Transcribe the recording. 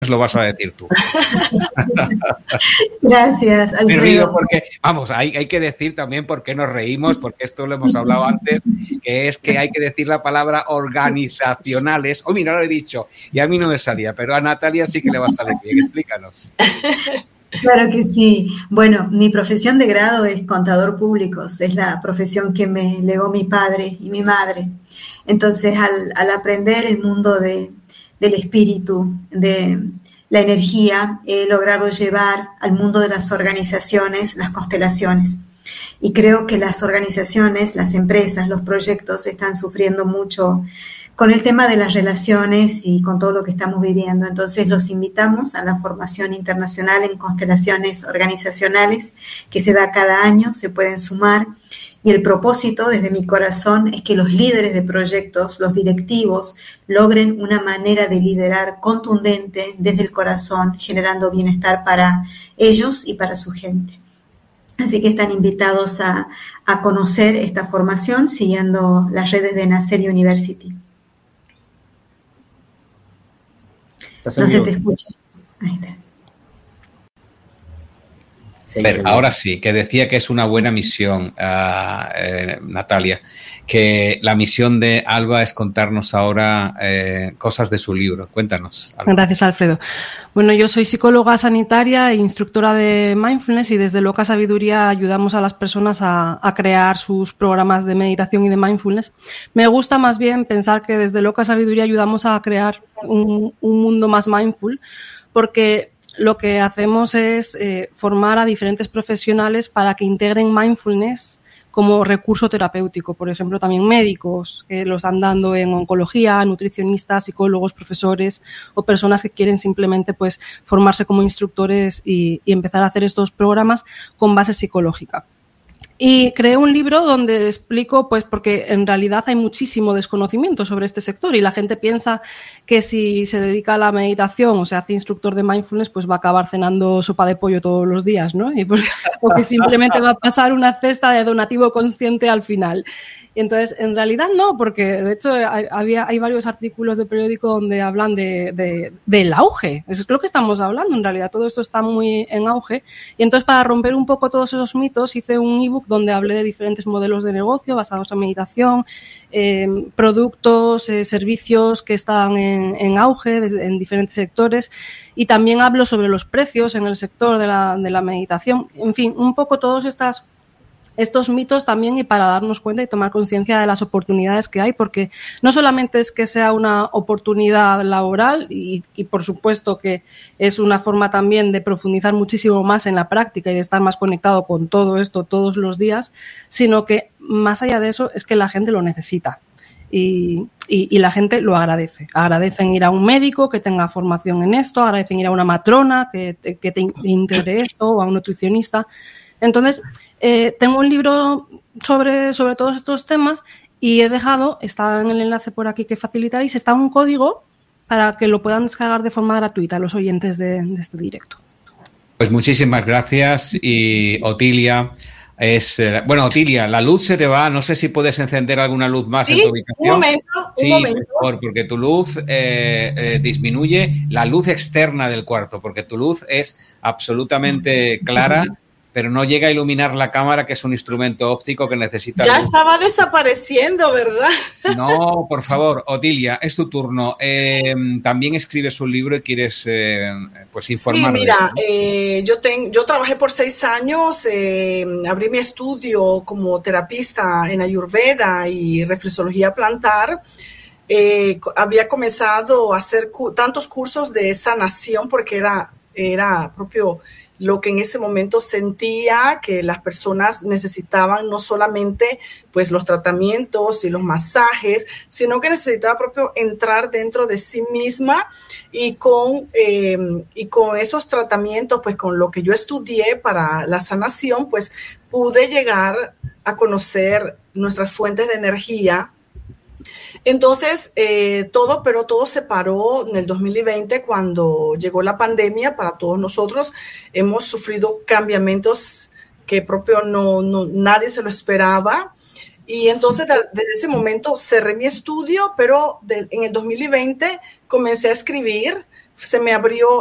lo vas a decir tú. Gracias, Alfredo. Me río porque, vamos, hay que decir también por qué nos reímos, porque esto lo hemos hablado antes, que es que hay que decir la palabra organizacionales. Oh, mira, lo he dicho, y a mí no me salía, pero a Natalia sí que le va a salir bien. Explícanos. Claro que sí. Bueno, mi profesión de grado es contador público, es la profesión que me legó mi padre y mi madre. Entonces, al aprender el mundo del espíritu, de la energía, he logrado llevar al mundo de las organizaciones las constelaciones. Y creo que las organizaciones, las empresas, los proyectos están sufriendo mucho con el tema de las relaciones y con todo lo que estamos viviendo. Entonces los invitamos a la formación internacional en constelaciones organizacionales que se da cada año, se pueden sumar. Y el propósito desde mi corazón es que los líderes de proyectos, los directivos, logren una manera de liderar contundente desde el corazón, generando bienestar para ellos y para su gente. Así que están invitados a conocer esta formación siguiendo las redes de Nacer University. No se te escucha. Ahí está. Pero ahora sí, que decía que es una buena misión, Natalia, que la misión de Alba es contarnos ahora cosas de su libro. Cuéntanos, Alba. Gracias, Alfredo. Bueno, yo soy psicóloga sanitaria e instructora de mindfulness y desde Loca Sabiduría ayudamos a las personas a crear sus programas de meditación y de mindfulness. Me gusta más bien pensar que desde Loca Sabiduría ayudamos a crear un mundo más mindful, porque lo que hacemos es formar a diferentes profesionales para que integren mindfulness como recurso terapéutico. Por ejemplo, también médicos que lo están dando en oncología, nutricionistas, psicólogos, profesores o personas que quieren simplemente pues, formarse como instructores y empezar a hacer estos programas con base psicológica. Y creé un libro donde explico, pues porque en realidad hay muchísimo desconocimiento sobre este sector y la gente piensa que si se dedica a la meditación o se hace instructor de mindfulness, pues va a acabar cenando sopa de pollo todos los días, ¿no? O que simplemente va a pasar una cesta de donativo consciente al final. Entonces, en realidad no, porque de hecho hay varios artículos de periódico donde hablan del auge. Es lo que estamos hablando, en realidad todo esto está muy en auge. Y entonces, para romper un poco todos esos mitos, hice un ebook donde hablé de diferentes modelos de negocio basados en meditación, productos, servicios que están en auge en diferentes sectores, y también hablo sobre los precios en el sector de la meditación. En fin, un poco todos estos mitos también, y para darnos cuenta y tomar conciencia de las oportunidades que hay, porque no solamente es que sea una oportunidad laboral y por supuesto que es una forma también de profundizar muchísimo más en la práctica y de estar más conectado con todo esto todos los días, sino que más allá de eso es que la gente lo necesita. Y la gente lo agradece. Agradecen ir a un médico que tenga formación en esto, agradecen ir a una matrona que te integre esto, o a un nutricionista. Entonces, tengo un libro sobre todos estos temas y he dejado, está en el enlace por aquí que facilitaréis, está un código para que lo puedan descargar de forma gratuita los oyentes de este directo. Pues muchísimas gracias. Y Otilia, Otilia, la luz se te va, no sé si puedes encender alguna luz más en tu ubicación. Un momento. Por favor, porque tu luz disminuye la luz externa del cuarto, porque tu luz es absolutamente clara, pero no llega a iluminar la cámara, que es un instrumento óptico que necesita Ya luz. estaba desapareciendo, ¿verdad? No, por favor, Otilia, es tu turno. También escribes un libro y quieres informar. Sí, mira, yo trabajé por 6 años, abrí mi estudio como terapista en Ayurveda y reflexología plantar. Había comenzado a hacer tantos cursos de sanación porque era propio lo que en ese momento sentía que las personas necesitaban, no solamente pues los tratamientos y los masajes, sino que necesitaba propio entrar dentro de sí misma y con esos tratamientos, pues con lo que yo estudié para la sanación, pues pude llegar a conocer nuestras fuentes de energía. Entonces, todo se paró en el 2020 cuando llegó la pandemia. Para todos nosotros hemos sufrido cambiamientos que propio nadie se lo esperaba. Y entonces, desde ese momento cerré mi estudio, pero en el 2020 comencé a escribir. se me abrió